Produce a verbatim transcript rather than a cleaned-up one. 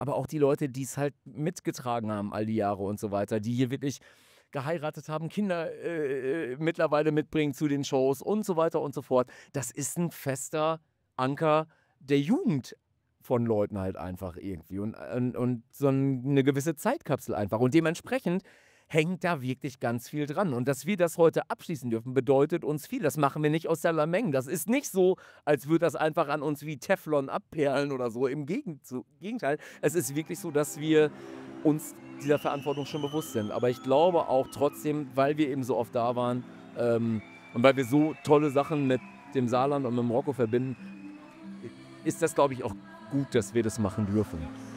aber auch die Leute, die es halt mitgetragen haben all die Jahre und so weiter, die hier wirklich geheiratet haben, Kinder, äh, äh, mittlerweile mitbringen zu den Shows und so weiter und so fort. Das ist 'n fester Anker der Jugend von Leuten halt einfach irgendwie und und und so 'n 'ne gewisse Zeitkapsel einfach. Und dementsprechend hängt da wirklich ganz viel dran. Und dass wir das heute abschließen dürfen, bedeutet uns viel. Das machen wir nicht aus der Lameng. Das ist nicht so, als würde das einfach an uns wie Teflon abperlen oder so. Im Gegenzu Gegenteil. Es ist wirklich so, dass wir uns dieser Verantwortung schon bewusst sind. Aber ich glaube auch trotzdem, weil wir eben so oft da waren, ähm, und weil wir so tolle Sachen mit dem Saarland und mit Marokko verbinden, i ist das, glaube ich, auch gut, dass wir das machen dürfen.